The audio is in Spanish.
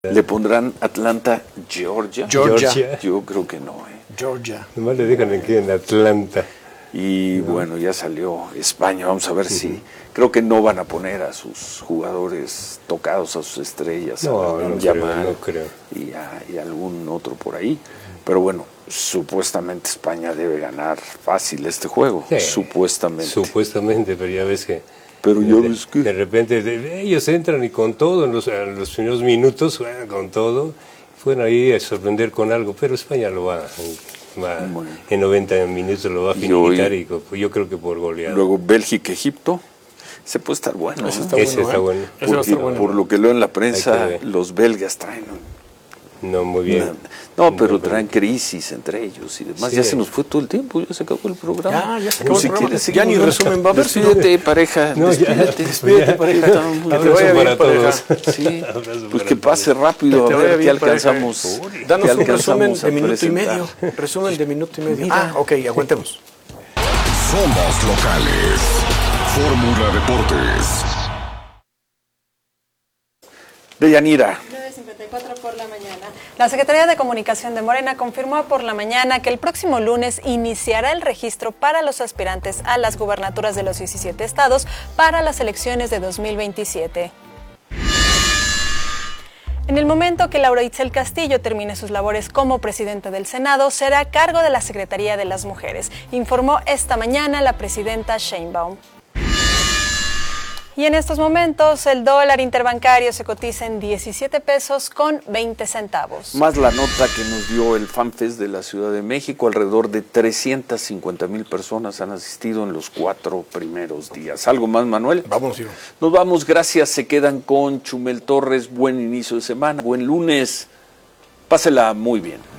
¿Le pondrán Atlanta, Georgia? Georgia. Yo creo que no, Georgia. Nomás le dejan aquí en Atlanta. Y bueno, ya salió España, vamos a ver si... Creo que no van a poner a sus jugadores tocados, a sus estrellas, No, a no Yamal creo. y algún otro por ahí. Pero bueno, supuestamente España debe ganar fácil este juego, Sí, supuestamente. Supuestamente, pero ya ves que... Pero yo ves que... De repente ellos entran y con todo, en los primeros minutos juegan con todo. Fueron ahí a sorprender con algo, pero España lo va bueno, en 90 minutos lo va a finiquitar y yo creo que por goleada. Luego Bélgica, Egipto. Se puede estar bueno. Ese está bueno. Por lo que leo en la prensa, los belgas traen... No, muy bien. No, pero traen crisis entre ellos y demás. Sí. Ya se nos fue todo el tiempo, ya se acabó el programa. Ya se acabó el programa. Ya ni resumen va a haber. Despídete, pareja. No, despídete, pareja. Abrazo para todos. Sí, pues que pase rápido, a ver qué alcanzamos. Danos un resumen de minuto y medio. Resumen de minuto y medio. Ok, aguantemos. Somos locales. Fórmula Deportes. Deyanira. 9:54 por la mañana. La Secretaría de Comunicación de Morena confirmó por la mañana que el próximo lunes iniciará el registro para los aspirantes a las gubernaturas de los 17 estados para las elecciones de 2027. En el momento que Laura Itzel Castillo termine sus labores como presidenta del Senado, será a cargo de la Secretaría de las Mujeres, informó esta mañana la presidenta Sheinbaum. Y en estos momentos el dólar interbancario se cotiza en 17 pesos con 20 centavos. Más la nota que nos dio el FanFest de la Ciudad de México, alrededor de 350,000 personas han asistido en los 4 primeros días. ¿Algo más, Manuel? Vamos, Ciro. Nos vamos, gracias, se quedan con Chumel Torres, buen inicio de semana, buen lunes, pásela muy bien.